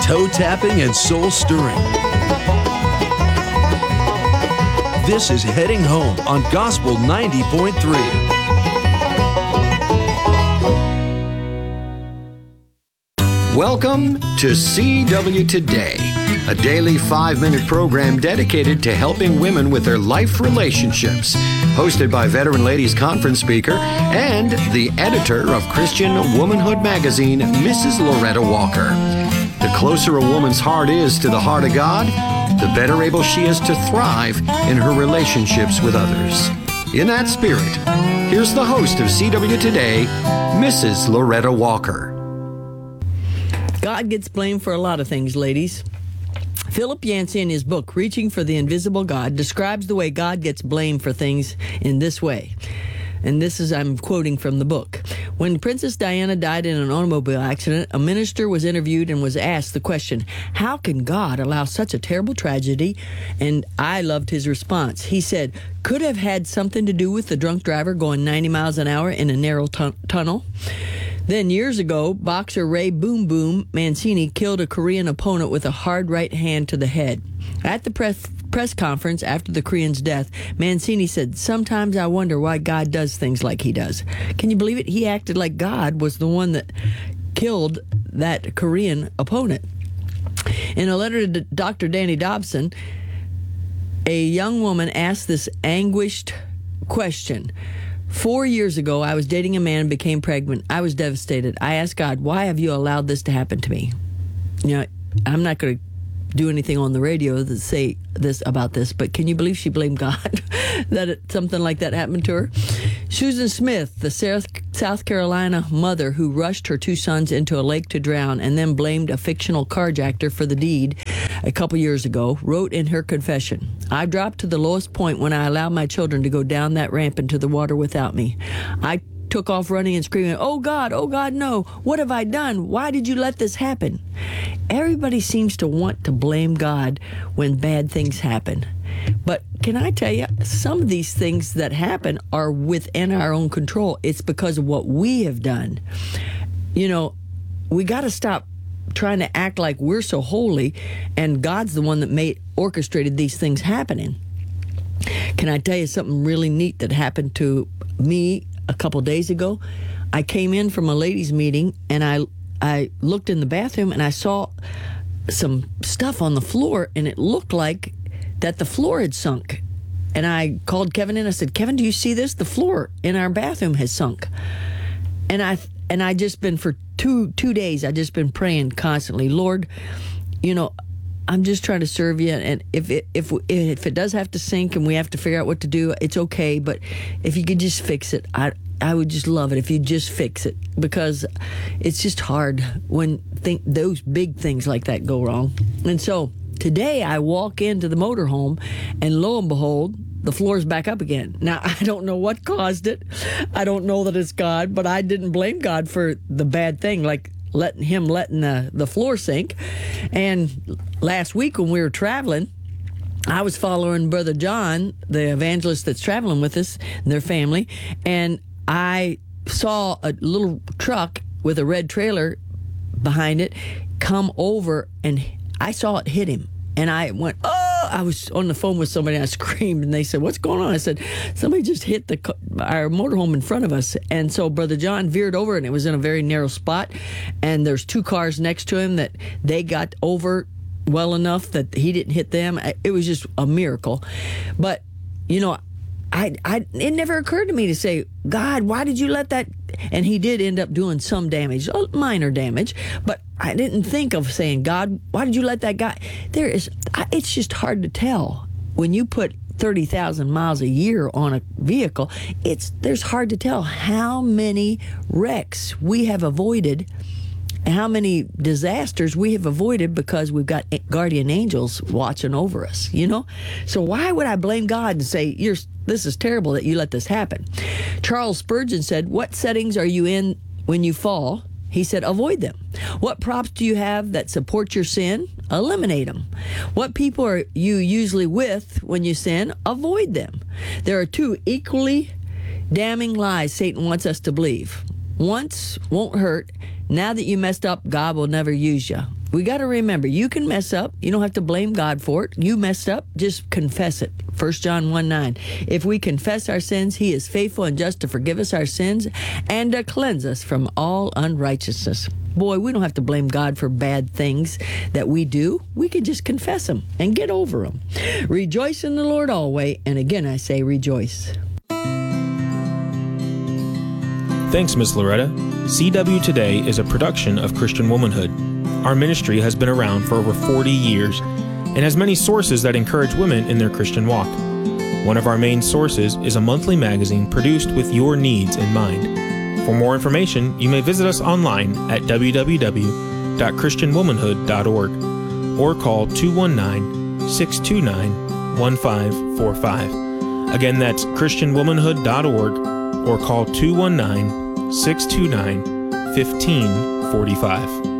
toe-tapping and soul-stirring. This is Heading Home on Gospel 90.3. Welcome to CW Today, a daily 5-minute program dedicated to helping women with their life relationships. Hosted by veteran ladies conference speaker and the editor of Christian Womanhood magazine, Mrs. Loretta Walker. The closer a woman's heart is to the heart of God, the better able she is to thrive in her relationships with others. In that spirit, here's the host of CW Today, Mrs. Loretta Walker. God gets blamed for a lot of things, ladies. Philip Yancey, in his book, Reaching for the Invisible God, describes the way God gets blamed for things in this way. And this is, I'm quoting from the book. When Princess Diana died in an automobile accident, a minister was interviewed and was asked the question, how can God allow such a terrible tragedy? And I loved his response. He said, could have had something to do with the drunk driver going 90 miles an hour in a narrow tunnel. Then years ago, boxer Ray Boom Boom Mancini killed a Korean opponent with a hard right hand to the head. At the press conference after the Korean's death, Mancini said, sometimes I wonder why God does things like he does. Can you believe it? He acted like God was the one that killed that Korean opponent. In a letter to Dr. Danny Dobson, a young woman asked this anguished question. 4 years ago, I was dating a man and became pregnant. I was devastated. I asked God, why have you allowed this to happen to me? You know, I'm not going to do anything on the radio to say this about this, but can you believe she blamed God that something like that happened to her? Susan Smith, the South Carolina mother who rushed her 2 sons into a lake to drown and then blamed a fictional carjacker for the deed a couple years ago, wrote in her confession, I dropped to the lowest point when I allowed my children to go down that ramp into the water without me. I took off running and screaming, oh God, no, what have I done? Why did you let this happen? Everybody seems to want to blame God when bad things happen. But can I tell you, some of these things that happen are within our own control. It's because of what we have done. You know, we got to stop trying to act like we're so holy and God's the one that orchestrated these things happening. Can I tell you something really neat that happened to me a couple days ago? I came in from a ladies' meeting and I looked in the bathroom and I saw some stuff on the floor and it looked like that the floor had sunk. And I called Kevin in. I said, Kevin, do you see this? The floor in our bathroom has sunk. And I just been for two days, I just been praying constantly, Lord, you know, I'm just trying to serve you, and if it does have to sink and we have to figure out what to do, it's okay. But if you could just fix it, I would just love it if you just fix it, because it's just hard when those big things like that go wrong. And so today I walk into the motorhome, and lo and behold, the floor's back up again. Now, I don't know what caused it. I don't know that it's God, but I didn't blame God for the bad thing, like letting the floor sink. And last week when we were traveling, I was following Brother John, the evangelist that's traveling with us, and their family, and I saw a little truck with a red trailer behind it come over, and I saw it hit him. And I went, oh! I was on the phone with somebody, and I screamed, and they said, what's going on? I said, somebody just hit our motorhome in front of us. And so Brother John veered over, and it was in a very narrow spot, and there's 2 cars next to him that they got over well enough that he didn't hit them. It was just a miracle. But, you know, it never occurred to me to say, God, why did you let that? And he did end up doing some damage, minor damage, but I didn't think of saying, God, why did you let that guy? It's just hard to tell. When you put 30,000 miles a year on a vehicle, there's hard to tell how many wrecks we have avoided, how many disasters we have avoided because we've got guardian angels watching over us, you know? So why would I blame God and say, this is terrible that you let this happen? Charles Spurgeon said, what settings are you in when you fall? He said, avoid them. What props do you have that support your sin? Eliminate them. What people are you usually with when you sin? Avoid them. There are 2 equally damning lies Satan wants us to believe. Once won't hurt. Now that you messed up, God will never use you. We got to remember, you can mess up. You don't have to blame God for it. You messed up, just confess it. 1 John 1:9. If we confess our sins, he is faithful and just to forgive us our sins and to cleanse us from all unrighteousness. Boy, we don't have to blame God for bad things that we do. We can just confess them and get over them. Rejoice in the Lord always. And again, I say rejoice. Thanks, Ms. Loretta. CW Today is a production of Christian Womanhood. Our ministry has been around for over 40 years and has many sources that encourage women in their Christian walk. One of our main sources is a monthly magazine produced with your needs in mind. For more information, you may visit us online at www.christianwomanhood.org or call 219-629-1545. Again, that's christianwomanhood.org or call 219-629-1545.